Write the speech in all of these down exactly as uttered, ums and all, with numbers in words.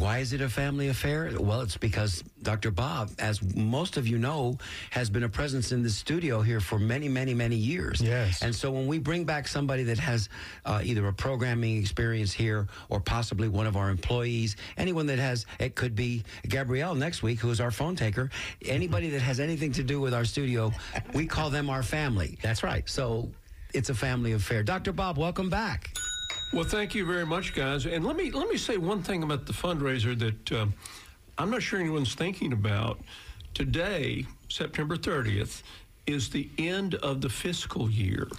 Why is it a family affair? Well, it's because Doctor Bob, as most of you know, has been a presence in the studio here for many, many, many years. Yes. And so when we bring back somebody that has uh, either a programming experience here or possibly one of our employees, anyone that has, it could be Gabrielle next week, who is our phone taker, anybody that has anything to do with our studio, we call them our family. That's right. So it's a family affair. Doctor Bob, welcome back. Well, thank you very much, guys. And let me let me say one thing about the fundraiser that uh, I'm not sure anyone's thinking about. Today, September thirtieth, is the end of the fiscal year.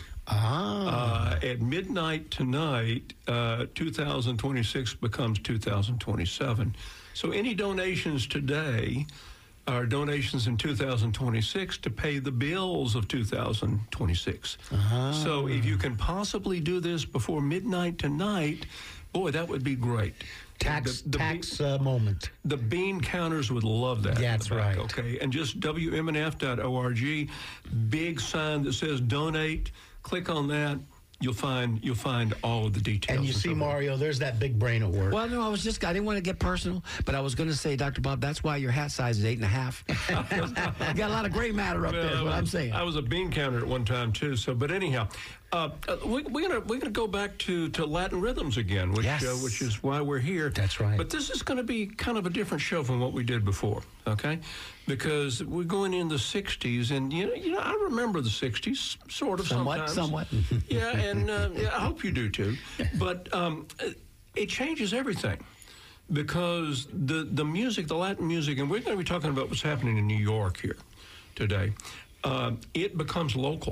Ah. Uh, at midnight tonight, uh, two thousand twenty-six becomes two thousand twenty-seven. So any donations today are donations in two thousand twenty-six to pay the bills of two thousand twenty-six. Ah. So if you can possibly do this before midnight tonight, boy, that would be great. Tax The- the tax be- uh, moment. The bean counters would love that. That's in the back, right. Okay, and just W M N F dot org, big sign that says donate. Click on that. You'll find you'll find all of the details. And you see, so on. Mario, there's that big brain at work. Well, no, I was just, I didn't want to get personal, but I was going to say, Doctor Bob, that's why your hat size is eight and a half. You got a lot of gray matter up Well, there, is what I I'm was- saying. I was a bean counter at one time too. So, but anyhow, uh, uh, we, we're gonna we're gonna go back to, to Latin rhythms again, which Yes. uh, which is why we're here. That's right. But this is going to be kind of a different show from what we did before, okay? Because we're going in the sixties, and you know, you know, I remember the sixties, sort of. Somewhat, sometimes. somewhat. Yeah, and uh, yeah, I hope you do too. But um, it changes everything. Because the, the music, the Latin music, and we're going to be talking about what's happening in New York here today, uh, it becomes local.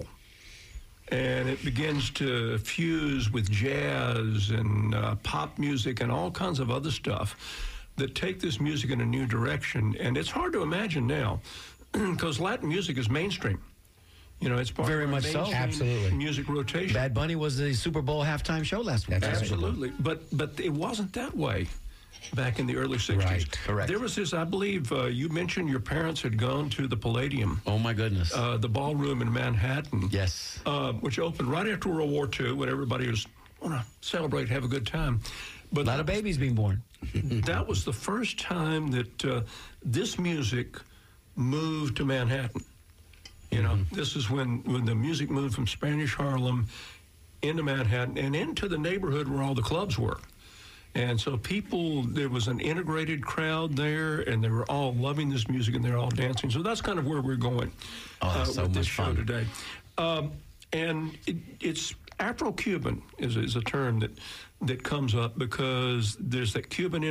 And it begins to fuse with jazz and uh, pop music and all kinds of other stuff that take this music in a new direction. And it's hard to imagine now because Latin music is mainstream. You know, it's part Very of our much so. mainstream Absolutely. music rotation. Bad Bunny was the Super Bowl halftime show last week. That's right. Absolutely. But but it wasn't that way back in the early sixties. Right, correct. There was this, I believe, uh, you mentioned your parents had gone to the Palladium, Oh, my goodness. uh, the ballroom in Manhattan, yes. uh, which opened right after World War Two when everybody was want to celebrate, have a good time. But A lot of babies being born. that was the first time that uh, this music moved to Manhattan. You know, Mm-hmm. this is when, when the music moved from Spanish Harlem into Manhattan and into the neighborhood where all the clubs were. And so people, there was an integrated crowd there, and they were all loving this music, and they're all dancing. So that's kind of where we're going Oh, that's uh, so with this much show fun. today. Um, and it, it's Afro-Cuban is, is a term that that comes up because there's that Cuban